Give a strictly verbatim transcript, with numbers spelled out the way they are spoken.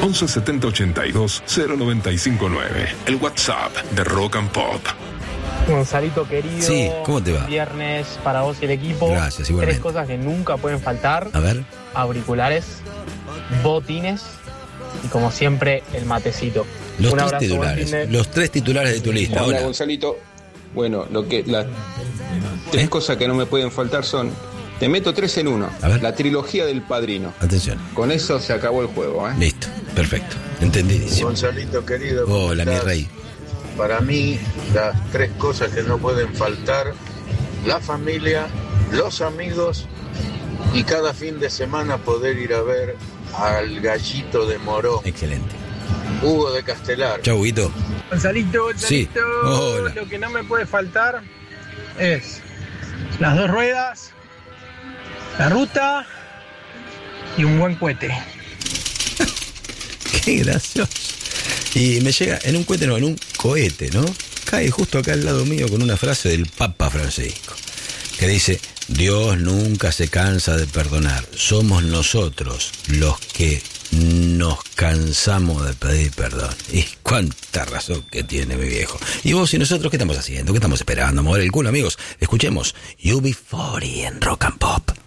once setenta ochenta y dos cero noventa y cinco nueve. El WhatsApp de Rock and Pop. Gonzalito querido, sí, ¿cómo te va? Viernes para vos y el equipo. Gracias, igualmente. Tres cosas que nunca pueden faltar. A ver. Auriculares, botines y como siempre el matecito. Los Un tres abrazo, titulares, buen fin de... los tres titulares de tu lista. Hola, Hola. Gonzalito. Bueno, lo que las tres ¿Eh? cosas que no me pueden faltar son, te meto tres en uno, A ver. la trilogía del Padrino. Atención. Con eso se acabó el juego, ¿eh? Listo, perfecto. Entendidísimo. Gonzalito querido. Hola, mi estás? rey. Para mí, las tres cosas que no pueden faltar: la familia, los amigos y cada fin de semana poder ir a ver al Gallito de Morón. Excelente. Hugo de Castelar. Chau, Huguito. Gonzalito, Gonzalito, Sí. Hola. lo que no me puede faltar es las dos ruedas, la ruta y un buen cohete. Qué gracioso. Y me llega en un cohete, no, en un cohete, ¿no? Cae justo acá al lado mío con una frase del Papa Francisco, que dice: Dios nunca se cansa de perdonar. Somos nosotros los que nos cansamos de pedir perdón. Y cuánta razón que tiene mi viejo. Y vos y nosotros, ¿qué estamos haciendo? ¿Qué estamos esperando? Mover el culo, amigos. Escuchemos U B cuarenta en Rock and Pop.